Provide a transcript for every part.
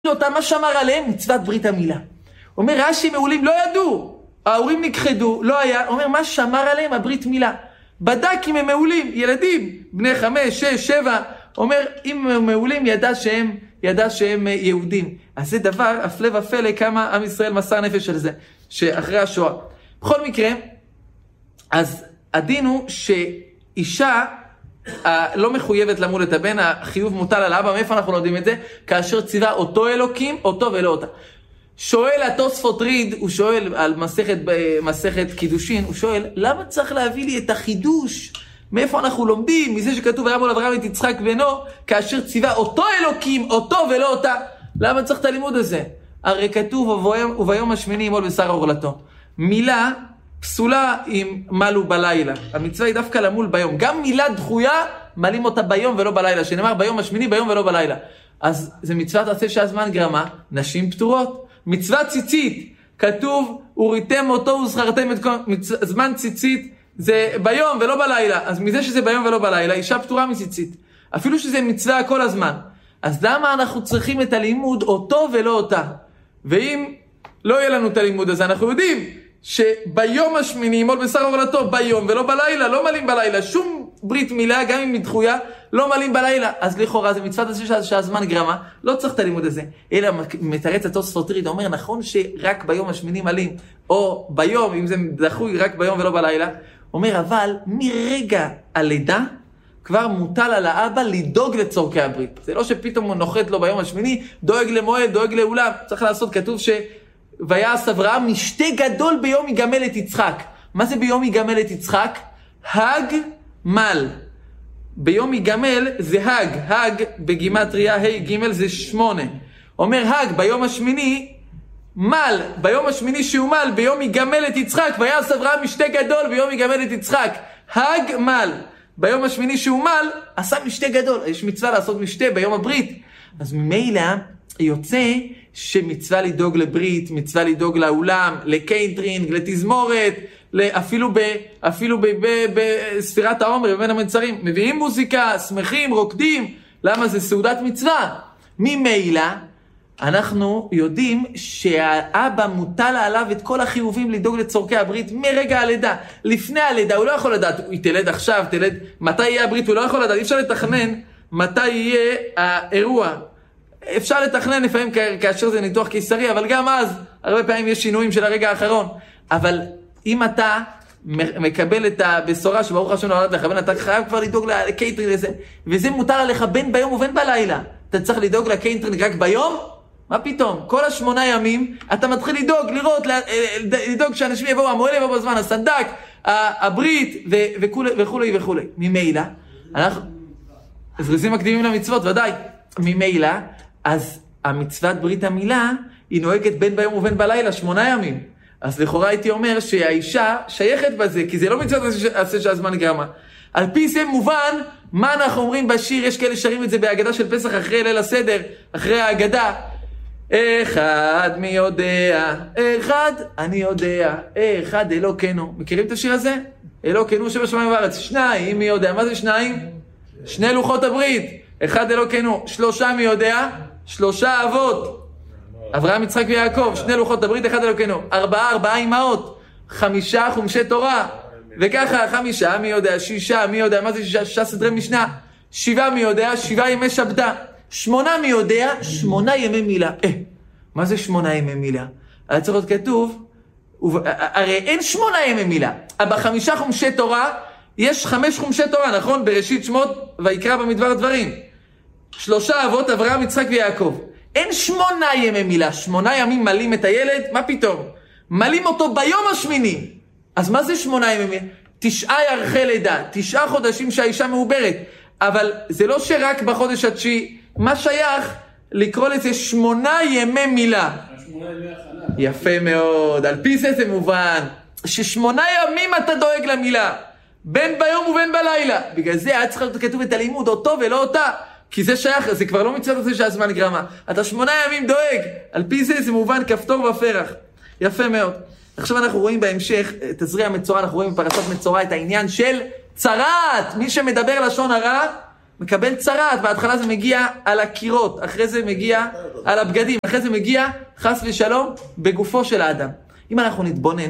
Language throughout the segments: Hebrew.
אותם, מה שאמר עליהם? מצוות ברית המילה. אומר, רש"י מעולים לא ידעו, ההורים נכחדו, לא היה, אומר, מה שאמר עליהם? הברית מילה. בדק אם הם מעולים, ילדים, בני 5, 6, 7, אומר, אם הם מעולים, ידע שהם יהודים. אז זה דבר, הפלא ופלא, כמה עם ישראל מסר נפש על זה, שאחרי השואה. בכל מקרה, אז הדין הוא שאישה לא מחויבת למול את הבן, החיוב מוטל על האבא. מאיפה אנחנו לומדים את זה? כאשר ציווה אותו אלוקים, אותו ולא אותה. שואל התוספות ריד, הוא שואל על מסכת קידושין, הוא שואל, למה צריך להביא לי את החידוש? מאיפה אנחנו לומדים? מזה שכתוב וימול אברהם את יצחק בנו, כאשר ציווה אותו אלוקים, אותו ולא אותה. למה צריך את הלימוד הזה? הרי כתוב, וביום השמיני ימול בשר עורלתו. מילה פסולה אם מלו בלילה. המצווה היא דווקא למול ביום. גם מילה דחויה, מלים אותה ביום ולא בלילה. שנאמר ביום השמיני, ביום ולא בלילה. אז זה מצוות עשה שהזמן גרמה, נשים פטורות. מצוות ציצית, כתוב, וריתם אותו וזכרתם את כל... זמן ציצית זה ביום ולא בלילה. אז מזה שזה ביום ולא בלילה, אישה פטורה מציצית. אפילו שזה מצווה כל הזמן. אז למה אנחנו צריכים את הלימוד אותו ולא אותה? ואם לא יהיה לנו את הלימוד הזה, אנחנו יודעים שביום השמיני ימול בשר עורלתו, ביום ולא בלילה, לא מלים בלילה, שום ברית מילה, גם אם היא דחויה, לא מלים בלילה. אז לכאורה זה מצוות עשה שהזמן גרמה, לא צריך את הלימוד הזה. אלא מתרץ התוספות ריד, אומר נכון שרק ביום השמיני מלים, או ביום, אם זה דחוי רק ביום ולא בלילה, אומר אבל מרגע הלידה, כבר מוטל על האבא לדאוג לצורכי הברית. זה לא שפתאום הוא נוחת לו ביום השמיני, דואג למועד, דואג לאולם. צריך לעשות, כתוב ויעש אברהם משתה גדול ביום יגמל את יצחק. מה זה ביום יגמל את יצחק? הג מל. ביום יגמל זה הג בגימטריה ה' ג' זה 8. אומר הג ביום השמיני מל, ביום השמיני שהוא מל, ביום יגמל את יצחק. ויעש אברהם משתה גדול ביום יגמל את יצחק. הג מל. ביום השמיני שהוא מל, עשה משתה גדול. יש מצווה לעשות משתה ביום הברית. אז ממילא יוצא שמצווה לדאוג לברית, מצווה לדאוג לאולם, לקיינטרינג, לתזמורת, אפילו בספירת העומר, בבין המצרים. מביאים מוזיקה, שמחים, רוקדים. למה? זה סעודת מצווה. ממילא, אנחנו יודעים שהאבא מוטל עליו את כל החיובים לדאוג לצורכי הברית מרגע הלידה. לפני הלידה הוא לא יכול לדעת, הוא תלד עכשיו, מתי יהיה הברית, הוא לא יכול לדעת. אי אפשר לתכנן מתי יהיה האירוע. אפשר לתכנן לפעמים כאשר זה ניתוח קיסרי, אבל גם אז הרבה פעמים יש שינויים של הרגע האחרון. אבל אם אתה מקבל את הבשורה שברוך השם נולד לך, אתה חייב כבר לדאוג לקייטרינג לזה, וזה מוטל עליך בין ביום ובין בלילה. אתה צריך לדאוג לקייטרינג רק ביום? מה פתאום? כל 8 ימים אתה מתחיל לדאוג, לראות, לדאוג שאנשים יבואו, המועל יבואו בזמן, הסנדק, הברית וכולי וכולי. ממילא, אנחנו זריזים מקדימים למצוות, ודאי. ממילא, אז המצוות ברית המילה היא נוהגת בין ביום ובין בלילה 8 ימים. אז לכאורה הייתי אומר שהאישה שייכת בזה, כי זה לא מצוות עשה שהזמן גרמה. על פי זה מובן, מה אנחנו אומרים בשיר, יש כאלה שרים את זה בהגדה של פסח אחרי ליל הסדר, אחרי ההגדה. אחד מי יודע, אחד אני יודע, אחד אלוקינו. מכירים את השיר הזה? אלוקינו שבשמיים ובארץ. 2 מי יודע, מה זה 2? 2 לוחות הברית. אחד אלוקינו, 3 מי יודע, 3 אבות. אברהם, יצחק ויעקב, 2 לוחות הברית, אחד אלוקינו. 4 אמהות, 5 חומשי תורה. וככה 5 מי יודע, 6 מי יודע, מה זה 6 סדרי משנה. 7 מי יודע, 7 ימי שבתא. 8 מי יודע, 8 ימי מילה. מה זה 8 ימי מילה? היה צריך להיות כתוב, הרי אין 8 ימי מילה. אבל 5 חומשי תורה, יש 5 חומשי תורה, נכון? בראשית שמות ויקרא במדבר דברים. 3 אבות, אברהם, יצחק ויעקב. אין 8 ימי מילה. 8 ימים מלים את הילד, מה פתאום? מלים אותו ביום השמיני. אז מה זה 8 ימי מילה? 9 ירחי לידה, 9 חודשים שהאישה מעוברת. אבל זה לא שרק בחודש התשיעי, מה שייך לקרוא לזה 8 ימי מילה? 8 ימי הכנה. יפה מאוד, על פי זה מובן. ש8 ימים אתה דואג למילה. בין ביום ובין בלילה. בגלל זה היה צריך להיות כתוב את הלימוד, אותו ולא אותה. כי זה שייך, זה כבר לא מצוות הזה שהזמן גרמה. אתה 8 ימים דואג. על פי זה מובן כפתור ופרח. יפה מאוד. עכשיו אנחנו רואים בהמשך, תזריע מצורע, אנחנו רואים בפרשת מצורע את העניין של צרת. מי שמדבר לשון הרע, מקבל צרעת, בהתחלה זה מגיע על הקירות, אחרי זה מגיע על הבגדים, אחרי זה מגיע חס ושלום בגופו של האדם. אם אנחנו נתבונן,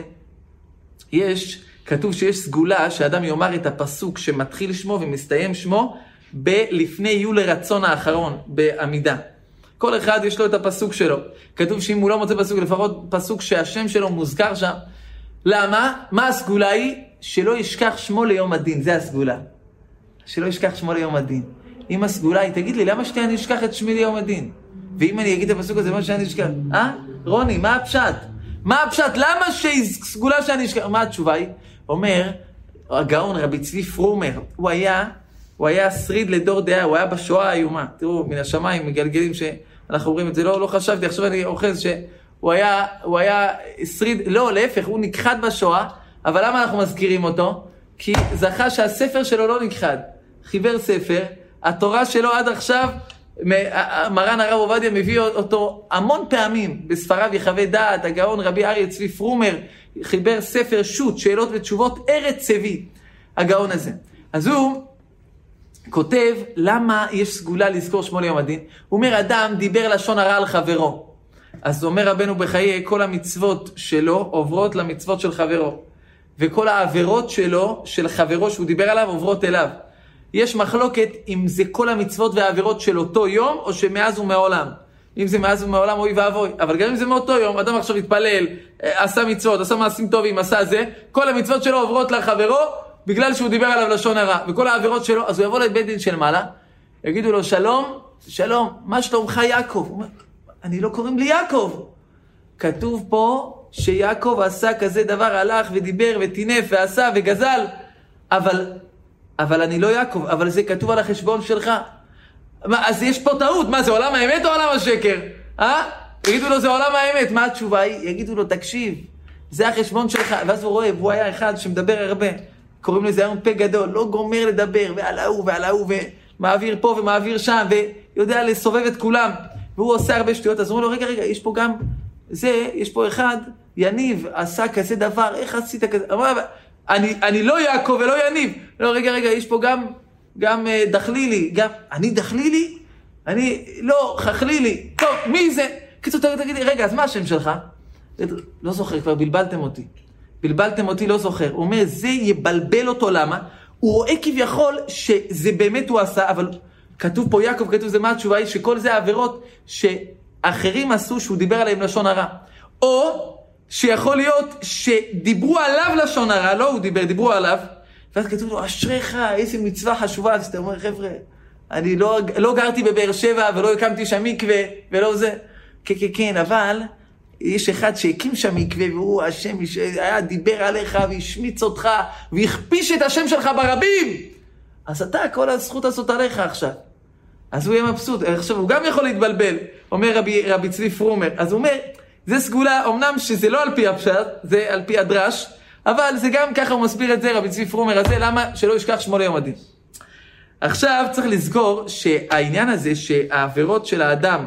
כתוב שיש סגולה שאדם יאמר את הפסוק שמתחיל שמו ומסתיים שמו בלפני יהיו לרצון האחרון, בעמידה. כל אחד יש לו את הפסוק שלו. כתוב שאם הוא לא מוצא פסוק, לפחות פסוק שהשם שלו מוזכר שם. למה? מה הסגולה היא? שלא ישכח שמו ליום הדין, זה הסגולה. שלא ישכח שמו ליום הדין. אם הסגולה היא, תגיד לי, למה שאני אשכח את שמי ליום הדין? ואם אני אגיד את הפסוק הזה, מה שאני אשכח? רוני, מה הפשט? מה הפשט? למה סגולה שאני אשכח? מה התשובה היא? אומר, הגאון רבי צבי פרומר, הוא היה שריד לדור דעה, הוא היה בשואה האיומה. תראו, מן השמיים מגלגלים שאנחנו אומרים את זה, לא חשבתי, עכשיו אני אוחז שהוא היה שריד, לא, להפך, הוא נכחד בשואה, אבל למה אנחנו מזכירים אותו? כי זכה שהספר שלו לא נכחד. חיבר ספר, התורה שלו עד עכשיו, מרן הרב עובדיה מביא אותו המון פעמים, בספריו יחווה דעת, הגאון רבי אריה צבי פרומר, חיבר ספר שו"ת, שאלות ותשובות, ארץ צבי, הגאון הזה. אז הוא כותב, למה יש סגולה לזכור שמו ליום הדין? הוא אומר, אדם דיבר לשון הרע על חברו. אז אומר רבנו בחיי, כל המצוות שלו עוברות למצוות של חברו. וכל העבירות שלו, של חברו שהוא דיבר עליו, עוברות אליו. יש מחלוקת אם זה כל המצוות והעבירות של אותו יום, או שמאז ומעולם. אם זה מאז ומעולם, אוי ואבוי. אבל גם אם זה מאותו יום, אדם עכשיו התפלל, עשה מצוות, עשה מעשים טובים, עשה זה, כל המצוות שלו עוברות לחברו, בגלל שהוא דיבר עליו לשון הרע. וכל העבירות שלו, אז הוא יבוא לבית דין של מעלה, יגידו לו, שלום, שלום, מה שלומך יעקב? הוא אומר, אני לא קוראים לי יעקב. כתוב פה שיעקב עשה כזה דבר, הלך ודיבר וטינף ועשה וגזל, אבל אני לא יעקב, אבל זה כתוב על החשבון שלך. אז יש פה טעות, מה זה עולם האמת או עולם השקר? יגידו לו זה עולם האמת, מה התשובה היא? יגידו לו תקשיב, זה החשבון שלך, ואז הוא רואה, והוא היה אחד שמדבר הרבה, קוראים לזה היום פה גדול, לא גומר לדבר, ועל ההוא ועל ההוא, ומעביר פה ומעביר שם, ויודע לסובב את כולם, והוא עושה הרבה שטויות, אז הוא אומר לו רגע, יש פה גם, יש פה אחד, יניב, עשה כזה דבר, איך עשית כזה? אני לא יעקב ולא יניב. לא, רגע, יש פה גם דחלילי, גם, אני דחלילי? אני, לא, חכלילי. טוב, מי זה? קיצור, תגיד לי, רגע, אז מה השם שלך? לא זוכר, כבר בלבלתם אותי, לא זוכר. הוא אומר, זה יבלבל אותו, למה? הוא רואה כביכול שזה באמת הוא עשה, אבל כתוב פה יעקב, כתוב זה מה התשובה היא, שכל זה העבירות שאחרים עשו שהוא דיבר עליהם לשון הרע. או שיכול להיות שדיברו עליו לשון הרע, לא הוא דיבר, דיברו עליו, ואז כתוב לו, אשריך, איזה מצווה חשובה, אז אתה אומר, חבר'ה, אני לא גרתי בבאר שבע ולא הקמתי שם מקווה ולא זה. כן, אבל יש אחד שהקים שם מקווה והוא השם, היה דיבר עליך והשמיץ אותך והכפיש את השם שלך ברבים. אז אתה, כל הזכות הזאת עליך עכשיו. אז הוא יהיה מבסוט, עכשיו הוא גם יכול להתבלבל, אומר רבי צבי פרומר. אז הוא אומר, זה סגולה, אמנם שזה לא על פי הפשט, זה על פי הדרש, אבל זה גם ככה הוא מסביר את זה, רבי צבי פרומר הזה, למה שלא ישכח שמו ליום הדין. עכשיו צריך לזכור שהעניין הזה, שהעבירות של האדם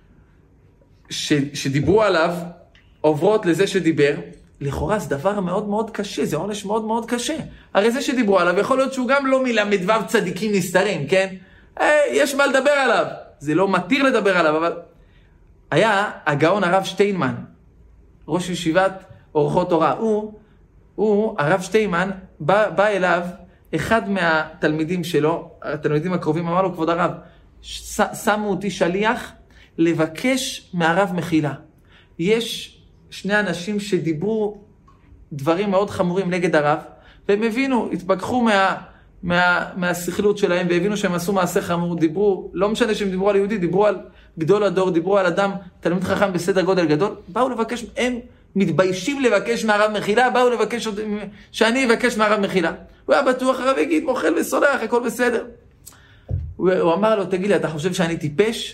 שדיברו עליו, עוברות לזה שדיבר, לכאורה זה דבר מאוד מאוד קשה, זה עונש מאוד מאוד קשה. הרי זה שדיברו עליו, יכול להיות שהוא גם לא מל"ו צדיקים נסתרים, כן? יש מה לדבר עליו, זה לא מתיר לדבר עליו, אבל היה הגאון הרב שטיינמן, ראש ישיבת אורחות תורה. הוא הרב שטיינמן, בא אליו אחד מהתלמידים שלו, התלמידים הקרובים, אמר לו, כבוד הרב, שמו אותי שליח לבקש מהרב מחילה. יש שני אנשים שדיברו דברים מאוד חמורים נגד הרב, והם הבינו, התפכחו מהסכלות שלהם, והבינו שהם עשו מעשה חמור, דיברו, לא משנה שהם דיברו על יהודי, דיברו על גדול הדור, דיברו על אדם, תלמיד חכם בסדר גודל גדול, באו לבקש, הם מתביישים לבקש מהרב מחילה, באו לבקש שאני אבקש מהרב מחילה. הוא היה בטוח, הרב יגיד, מוכל וסולח, הכל בסדר. הוא אמר לו, תגיד לי, אתה חושב שאני טיפש?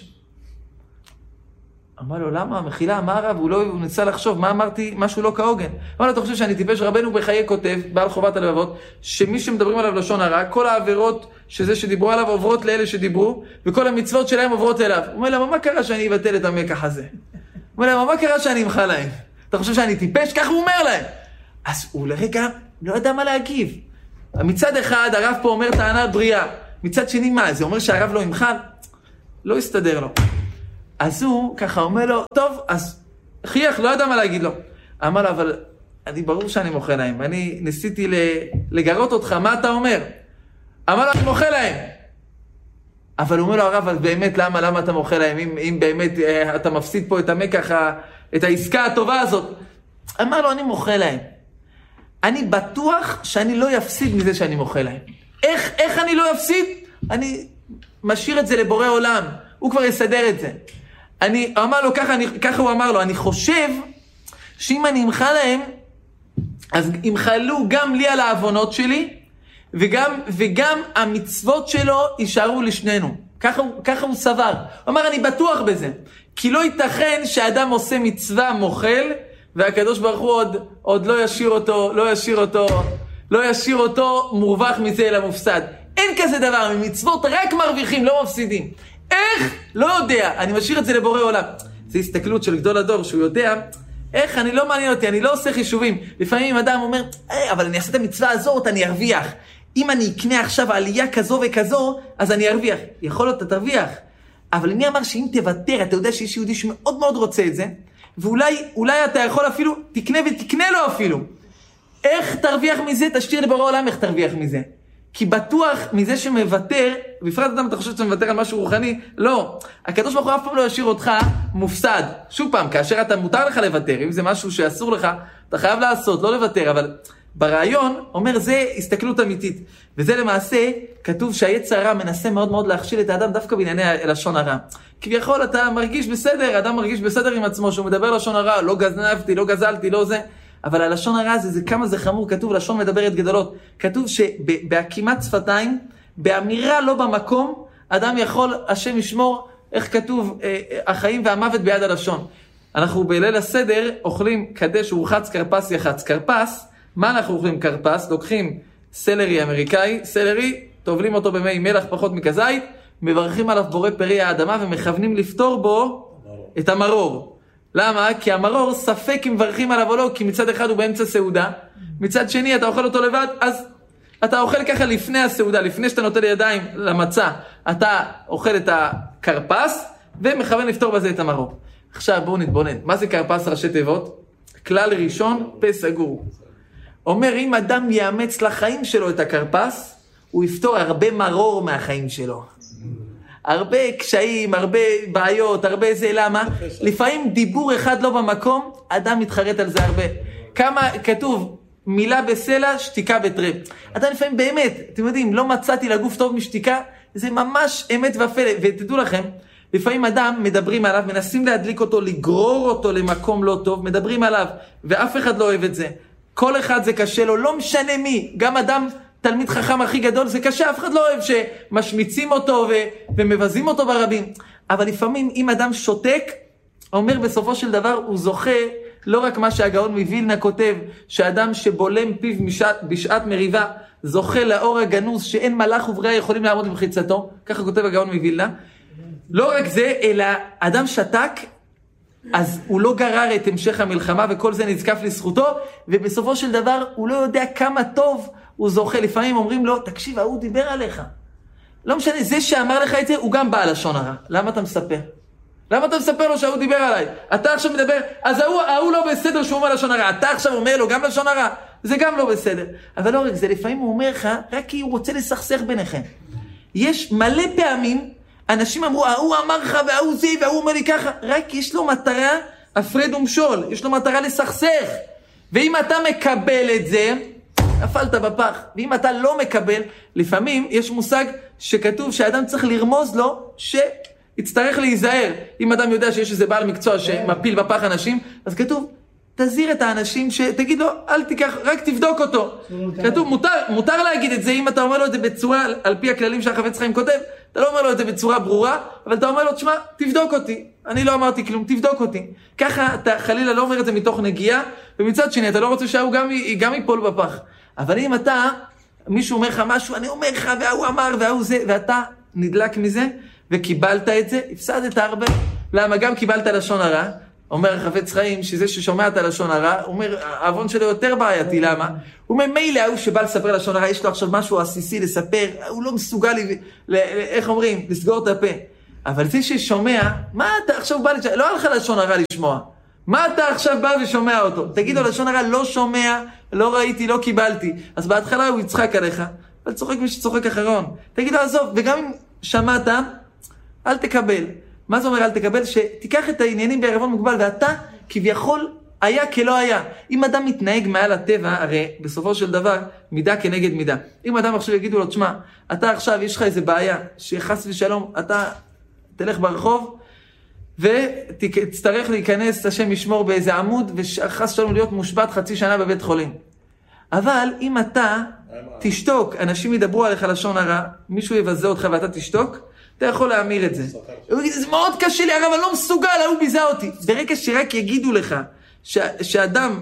אמר לו, למה? מחילה, מה הרב? הוא ניסה לחשוב, מה אמרתי? משהו לא כהוגן. אמר לו, אתה חושב שאני טיפש? רבנו בחיי כותב, בעל חובת הלבבות, שמי שמדברים עליו לשון הרע, כל העבירות שזה שדיברו עליו עוברות לאלה שדיברו, וכל המצוות שלהם עוברות אליו. הוא אומר להם, מה קרה שאני אבטל את המקח הזה? הוא אומר להם, מה קרה שאני אמחה להם? אתה חושב שאני טיפש? כך הוא אומר להם. אז הוא לרגע לא ידע מה להגיב. מצד אחד, הרב פה אומר טענת בריאה. מצד שני מה, זה אומר שהרב לא ימחל? לא יסתדר לו. אז הוא ככה אומר לו, טוב, אז חייך, לא יודע מה להגיד לו. אמר לו, אבל אני ברור שאני מוחה להם, אני ניסיתי לגרות אותך, מה אתה אומר? אמר לו, אני מוחה להם. אבל הוא אומר לו, הרב, אז באמת, למה אתה מוחה להם? אם באמת אתה מפסיד פה את המקח, את העסקה הטובה הזאת. אמר לו, אני מוחה להם. אני בטוח שאני לא יפסיד מזה שאני מוחה להם. איך אני לא יפסיד? אני משאיר את זה לבורא עולם. הוא כבר יסדר את זה. אמר לו, ככה הוא אמר לו, אני חושב שאם אני אמחה להם, אז ימחלו גם לי על העוונות שלי, וגם המצוות שלו יישארו לשנינו. ככה הוא סבר. הוא אמר, אני בטוח בזה. כי לא ייתכן שאדם עושה מצווה מוחל, והקדוש ברוך הוא עוד לא ישאיר אותו מורווח מזה אלא מופסד. אין כזה דבר, ממצוות רק מרוויחים, לא מפסידים. איך? לא יודע. אני משאיר את זה לבורא עולם. זו הסתכלות של גדול הדור, שהוא יודע, איך? אני לא מעניין אותי, אני לא עושה חישובים. לפעמים אדם אומר, אבל אני אעשה את המצווה הזאת, אני ארוויח. אם אני אקנה עכשיו עלייה כזו וכזו, אז אני ארוויח. יכול להיות, אתה תרוויח. אבל אני אמר שאם תוותר, אתה יודע שיש יהודי שמאוד מאוד רוצה את זה, ואולי אתה יכול אפילו, תקנה לו אפילו. איך תרוויח מזה? תשאיר לבורא עולם איך תרוויח מזה. כי בטוח מזה שמוותר, בפרט אדם אתה חושב שאתה מוותר על משהו רוחני, לא. הקדוש ברוך הוא אף פעם לא ישאיר אותך מופסד. שוב פעם, כאשר אתה מותר לך לוותר, אם זה משהו שאסור לך, אתה חייב לעשות, לא לוותר, אבל ברעיון אומר זה הסתכלות אמיתית. וזה למעשה כתוב שהיצר הרע מנסה מאוד מאוד להכשיל את האדם דווקא בענייני לשון הרע. כביכול אתה מרגיש בסדר, אדם מרגיש בסדר עם עצמו, שהוא מדבר לשון הרע, לא גנבתי, לא גזלתי, לא זה. אבל הלשון הרע זה כמה זה חמור, כתוב לשון מדברת גדולות. כתוב שבהקימת שפתיים, באמירה לא במקום, אדם יכול, השם ישמור, איך כתוב, החיים והמוות ביד הלשון. אנחנו בליל הסדר אוכלים קדש ורחץ כרפס יחץ. כרפס, מה אנחנו אוכלים כרפס? לוקחים סלרי אמריקאי, סלרי, טובלים אותו במי מלח פחות מכזית, מברכים עליו בורא פרי האדמה ומכוונים לפתור בו את המרור. למה? כי המרור ספק אם מברכים עליו או לא, כי מצד אחד הוא באמצע סעודה, מצד שני אתה אוכל אותו לבד, אז אתה אוכל ככה לפני הסעודה, לפני שאתה נוטל ידיים למצה, אתה אוכל את הכרפס ומכוון לפתור בזה את המרור. עכשיו בואו נתבונן, מה זה כרפס ראשי תיבות? כלל ראשון, פה סגור. אומר אם אדם יאמץ לחיים שלו את הכרפס, הוא יפתור הרבה מרור מהחיים שלו. הרבה קשיים, הרבה בעיות, הרבה זה, למה? לפעמים דיבור אחד לא במקום, אדם מתחרט על זה הרבה. כמה כתוב, מילה בסלע, שתיקה בטרם. אדם לפעמים באמת, אתם יודעים, לא מצאתי לגוף טוב משתיקה, זה ממש אמת ואפלה. ותדעו לכם, לפעמים אדם מדברים עליו, מנסים להדליק אותו, לגרור אותו למקום לא טוב, מדברים עליו, ואף אחד לא אוהב את זה. כל אחד זה קשה לו, לא משנה מי, גם אדם תלמיד חכם הכי גדול, זה קשה, אף אחד לא אוהב שמשמיצים אותו ומבזים אותו ברבים. אבל לפעמים אם אדם שותק, אומר בסופו של דבר, הוא זוכה, לא רק מה שהגאון מווילנה כותב, שאדם שבולם פיו בשעת מריבה, זוכה לאור הגנוז, שאין מלאך ובריאה יכולים לעמוד במחיצתו, ככה כותב הגאון מווילנה. לא רק זה, אלא אדם שתק, אז הוא לא גרר את המשך המלחמה, וכל זה נזקף לזכותו, ובסופו של דבר הוא לא יודע כמה טוב הוא זוכה. לפעמים אומרים לו, תקשיב, הוא דיבר עליך. לא משנה, זה שאמר לך את זה, הוא גם בא לשון הרע. למה אתה מספר? למה אתה מספר לו שהוא דיבר עליי? אתה עכשיו מדבר, אז הוא לא בסדר שהוא אומר לשון הרע. אתה עכשיו אומר לו גם לשון הרע. זה גם לא בסדר. אבל לא רק זה, לפעמים הוא אומר לך, רק כי הוא רוצה לסכסך ביניכם. יש מלא פעמים, אנשים אמרו, הוא אמר לך והוא זה, והוא אומר לי ככה. רק יש לו מטרה, הפרד ומשול. יש לו מטרה לסכסך. ואם אתה מקבל את זה, נפלת בפח. ואם אתה לא מקבל, לפעמים יש מושג שכתוב שאדם צריך לרמוז לו שיצטרך להיזהר. אם אדם יודע שיש איזה בעל מקצוע שמפיל בפח אנשים, אז כתוב, תזהיר את האנשים שתגיד לו, אל תיקח, רק תבדוק אותו. כתוב, מותר להגיד את זה אם אתה אומר לו את זה בצורה, על פי הכללים שהחפץ חיים כותב, אתה לא אומר לו את זה בצורה ברורה, אבל אתה אומר לו, תשמע, תבדוק אותי. אני לא אמרתי כלום, תבדוק אותי. ככה אתה חלילה לא אומר את זה מתוך נגיעה, ומצד שני אתה לא רוצה שהוא גם ייפול בפח. אבל אם אתה, מישהו אומר לך משהו, אני אומר לך, והוא אמר, והוא זה, ואתה נדלק מזה, וקיבלת את זה, הפסדת הרבה. למה? גם קיבלת לשון הרע, אומר החפץ חיים, שזה ששומע את הלשון הרע, הוא אומר, העוון שלו יותר בעייתי, למה? הוא אומר, מילא הוא שבא לספר לשון הרע, יש לו עכשיו משהו עסיסי לספר, הוא לא מסוגל, איך אומרים, לסגור את הפה. אבל זה ששומע, מה אתה עכשיו בא לשמוע? לא הלכה לשון הרע לשמוע. מה אתה עכשיו בא ושומע אותו? תגיד לו, לשון הרע לא שומע, לא ראיתי, לא קיבלתי. אז בהתחלה הוא יצחק עליך, אבל צוחק מי שצוחק אחרון. תגיד לו, עזוב, וגם אם שמעת, אל תקבל. מה זה אומר אל תקבל? שתיקח את העניינים בערבון מוגבל, ואתה כביכול היה כלא היה. אם אדם מתנהג מעל הטבע, הרי בסופו של דבר, מידה כנגד מידה. אם אדם עכשיו יגידו לו, תשמע, אתה עכשיו יש לך איזה בעיה, שחס ושלום, אתה תלך ברחוב, ותצטרך להיכנס, השם ישמור באיזה עמוד, וחס שלום להיות מושבת חצי שנה בבית חולים. אבל אם אתה תשתוק, אנשים ידברו עליך לשון הרע, מישהו יבזה אותך ואתה תשתוק, אתה יכול להאמיר את זה. הוא יגיד, זה מאוד קשה לי, הרב, אני לא מסוגל, הוא ביזה אותי. ברגע שרק יגידו לך, שאדם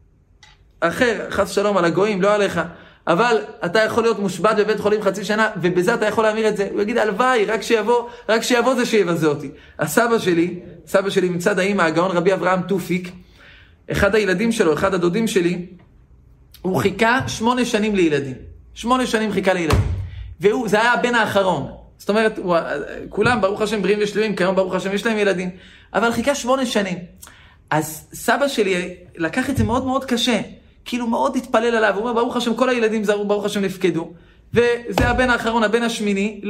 אחר, חס שלום על הגויים, לא עליך, אבל אתה יכול להיות מושבת בבית חולים חצי שנה, ובזה אתה יכול להאמיר את זה. הוא יגיד, הלוואי, רק שיבוא זה שיבזה אותי. הסבא שלי מצד האמא, הגאון רבי אברהם תופיק, אחד הילדים שלו, אחד הדודים שלי, הוא חיכה 8 שנים לילדים. 8 שנים חיכה לילדים. זה היה הבן האחרון. זאת אומרת, כולם ברוך השם בריאים ושלמים, כיום ברוך השם יש להם ילדים, אבל חיכה 8 שנים. אז סבא שלי לקח את זה מאוד מאוד קשה, כאילו מאוד התפלל עליו, הוא אומר ברוך השם כל הילדים זרו, ברוך השם נפקדו, וזה הבן האחרון, הבן השמיני,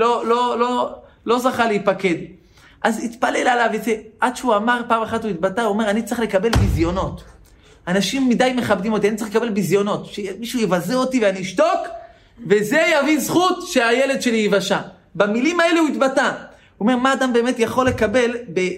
לא זכה להיפקד. אז התפלל עליו את זה, עד שהוא אמר, פעם אחת הוא התבטא, הוא אומר, אני צריך לקבל ביזיונות. אנשים מדי מכבדים אותי, אני צריך לקבל ביזיונות, שמישהו יבזה אותי ואני אשתוק, וזה יביא זכות שהילד שלי יבשה. במילים האלה הוא התבטא. הוא אומר, מה אדם באמת יכול לקבל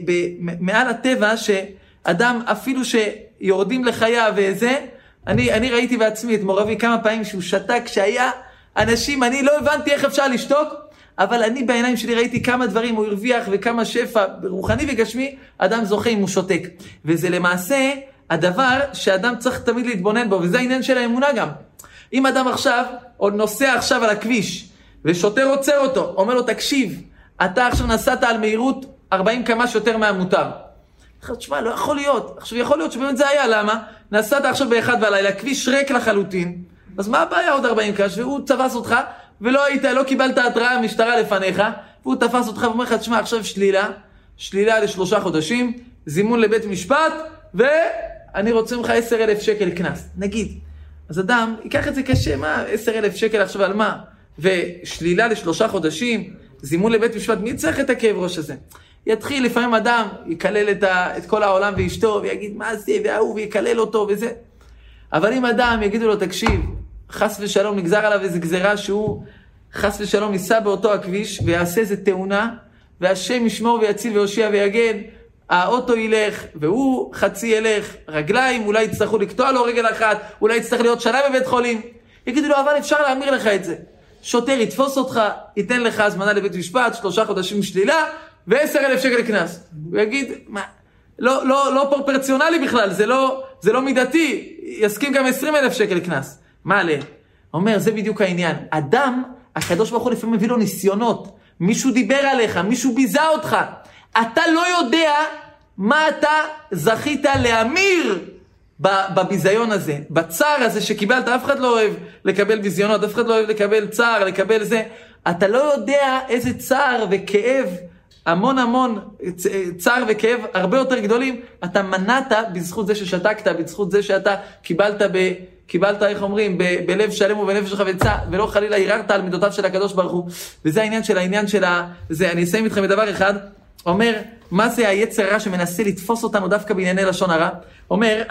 מעל הטבע, שאדם אפילו שיורדים לחייו וזה, אני ראיתי בעצמי את מורבי כמה פעמים שהוא שתק, שהיה אנשים, אני לא הבנתי איך אפשר לשתוק, אבל אני בעיניים שלי ראיתי כמה דברים הוא הרוויח וכמה שפע רוחני וגשמי, אדם זוכה אם הוא שותק. וזה למעשה הדבר שאדם צריך תמיד להתבונן בו, וזה העניין של האמונה גם. אם אדם עכשיו, או נוסע עכשיו על הכביש, ושוטר עוצר אותו, אומר לו, תקשיב, אתה עכשיו נסעת על מהירות 40 קמ"ש יותר מהמותר. תשמע, לא יכול להיות. עכשיו יכול להיות שבאמת זה היה, למה? נסעת עכשיו ב1 בלילה, כביש ריק לחלוטין, אז מה הבעיה עוד 40 קמ"ש? והוא תפס אותך, ולא לא קיבלת התראה משטרה לפניך, והוא תפס אותך ואומר לך, תשמע, עכשיו שלילה ל3 חודשים, זימון לבית משפט, ואני רוצה ממך 10,000 שקל כנס. נגיד. אז אדם, ייקח את זה קשה, מה? 10,000 שקל עכשיו על מה? ושלילה ל3 חודשים, זימון לבית משפט, מי צריך את הכאב ראש הזה? יתחיל לפעמים אדם, יקלל את כל העולם ואשתו, ויגיד מה זה, והוא, ויקלל אותו וזה. אבל אם אדם יגידו לו, תקשיב, חס ושלום נגזר עליו איזו גזרה שהוא חס ושלום ניסה באותו הכביש, ויעשה איזו תאונה, והשם ישמור ויציל ויושיע ויגן, האוטו ילך, והוא חצי ילך, רגליים, אולי יצטרכו לקטוע לו רגל אחת, אולי יצטרך להיות שנה בבית חולים. יגידו לו, אבל אפשר להמיר לך את זה. שוטר יתפוס אותך, ייתן לך הזמנה לבית משפט, 3 חודשים שלילה, ו10,000 שקל כנס. הוא יגיד, מה? לא פרופורציונלי בכלל, זה לא מידתי, יסכים גם 20,000 שקל כנס. מה עליהם? אומר, זה בדיוק העניין. אדם, הקדוש ברוך הוא לפעמים מביא לו ניסיונות, מישהו דיבר עליך, מישהו ביזה אותך, אתה לא יודע מה אתה זכית להמיר בביזיון הזה, בצער הזה שקיבלת. אף אחד לא אוהב לקבל ביזיונות, אף אחד לא אוהב לקבל צער, לקבל זה. אתה לא יודע איזה צער וכאב, המון צער וכאב הרבה יותר גדולים, אתה מנעת בזכות זה ששתקת, בזכות זה שאתה קיבלת, איך אומרים, בלב שלם ובנפש חפצה, ולא חלילה ערערת על מידותיו של הקדוש ברוך הוא. וזה העניין של זה. אני אסיים איתכם בדבר אחד. אומר, מה זה היצר הרע שמנסה לתפוס אותנו דווקא בענייני לשון הרע? אומר,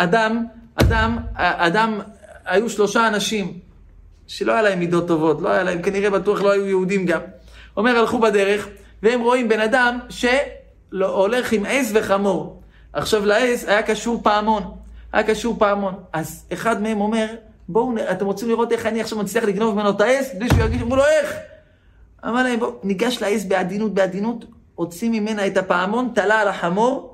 אדם, היו 3 אנשים שלא היה להם מידות טובות, לא היה להם, כנראה בטוח לא היו יהודים גם. אומר, הלכו בדרך, והם רואים בן אדם שהולך עם עז וחמור. עכשיו לעז היה קשור פעמון. אז אחד מהם אומר, בואו, אתם רוצים לראות איך אני עכשיו מצליח לגנוב ממנו את העז? בלי שהוא ירגיש, אמרו לו, איך? אמר להם, בואו, ניגש לעז בעדינות, הוציא ממנה את הפעמון, תלה על החמור,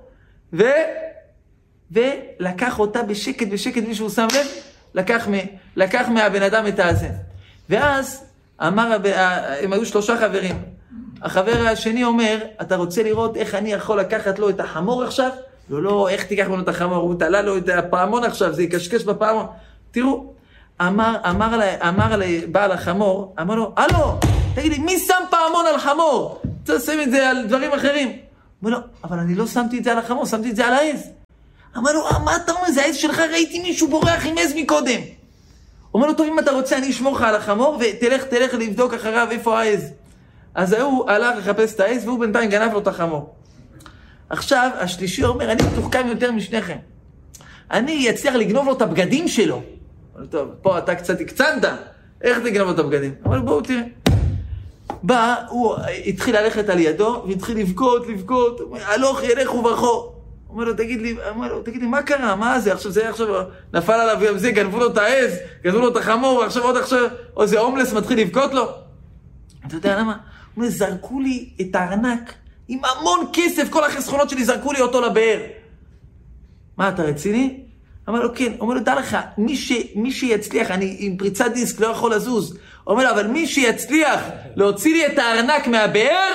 ולקח אותה בשקט, בלי שהוא שם לב, לקח מהבן אדם את הזה. ואז אמר, הם היו 3 חברים. החבר השני אומר, אתה רוצה לראות איך אני יכול לקחת לו את החמור עכשיו, לא, איך תיקח ממנו את החמור? הוא תעלה לו את הפעמון עכשיו, זה יקשקש בפעמון. תראו, אמר לבעל החמור, אמר לו, הלו, תגיד לי, מי שם פעמון על חמור? תשים את זה על דברים אחרים. אמר לו, אבל אני לא שמתי את זה על החמור, שמתי את זה על העז. אמר לו, מה אתה אומר, זה העז שלך, ראיתי מישהו בורח עם עז מקודם. אומר לו, טוב, אם אתה רוצה, אני אשמור לך על החמור, ותלך לבדוק אחריו איפה העז. אז הוא הלך לחפש את העז, והוא בינתיים גנב לו את החמור. עכשיו, השלישי אומר, אני מתוחכם יותר משניכם. אני אצליח לגנוב לו את הבגדים שלו. אמר לו, טוב, פה אתה קצת הקצנת, איך תגנוב לו את הבגדים? אמר לו, בואו תראה. בא, הוא התחיל ללכת על ידו, והתחיל לבכות, הלוך ילך ובכו. אומר לו, תגיד לי, מה קרה? מה זה? עכשיו נפל עליו גם זה, גנבו לו את העז, גנבו לו את החמור, ועכשיו או איזה הומלס מתחיל לבכות לו. אתה יודע למה? הוא אומר, זרקו לי את הארנק, עם המון כסף, כל החסכונות שלי זרקו לי אותו לבאר. מה, אתה רציני? אמר לו, כן. אומר לו, דע לך, מי שיצליח, אני עם פריצת דיסק לא יכול לזוז. אומר לו, אבל מי שיצליח להוציא לי את הארנק מהבאר,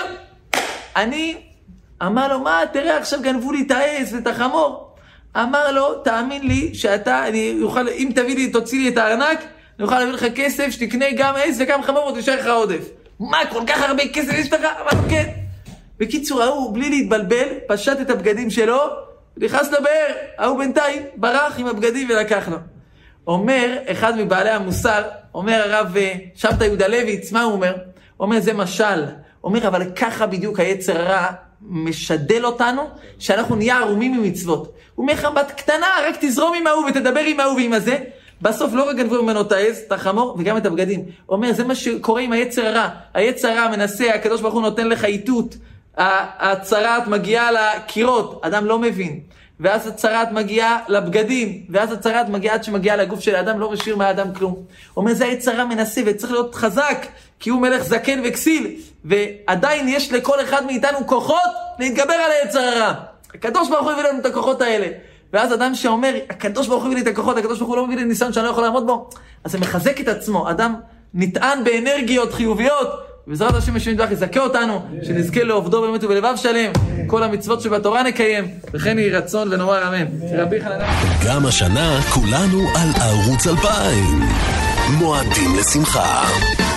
אמר לו, מה, תראה, עכשיו גנבו לי את העז ואת החמור. אמר לו, תאמין לי שאתה, אם תביא לי, תוציא לי את הארנק, אני אוכל להביא לך כסף, שתקנה גם עז וגם חמור, ותשאר לך עודף. מה, כל כך הרבה כסף יש לך? אמר לו, כן. בקיצור, ההוא, בלי להתבלבל, פשט את הבגדים שלו, נכנס לבאר. ההוא בינתיים ברח עם הבגדים ולקח לו. אומר אחד מבעלי המוסר, אומר הרב שבתא יהודה לויץ, מה הוא אומר? אומר, זה משל. אומר, אבל ככה בדיוק היצר הרע משדל אותנו, שאנחנו נהיה ערומים ממצוות. הוא אומר לך, בת קטנה, רק תזרום עם ההוא ותדבר עם ההוא ועם הזה. בסוף לא רק גנבו ממנו את העז, את החמור וגם את הבגדים. הוא אומר, זה מה שקורה עם היצר הרע. היצר הרע מנסה, הקדוש ברוך הוא נותן לך איתות. הצרת מגיעה לקירות, אדם לא מבין. ואז הצרת מגיעה לבגדים, ואז הצרת מגיעה עד שמגיעה לגוף של האדם, לא משאיר מהאדם כלום. הוא אומר, זה היצר הרע מנסה וצריך להיות חזק, כי הוא מלך זקן וכסיל, ועדיין יש לכל אחד מאיתנו כוחות להתגבר על היצר הרע. הקדוש ברוך הוא הביא לנו את הכוחות האלה. ואז אדם שאומר, הקדוש ברוך הוא הביא לי את הכוחות, הקדוש ברוך הוא לא מביא לי ניסיון שאני לא יכול לעמוד בו, אז זה מחזק את עצמו. אדם נטען באנרגיות חיוביות, ובעזרת השם השם יתברך יזכה אותנו, שנזכה לעובדו באמת ובלבב שלם, כל המצוות שבתורה נקיים, וכן יהי רצון ונאמר אמן. רבי חנניה. גם השנה כולנו על ערוץ 2000. מועדים לשמחה.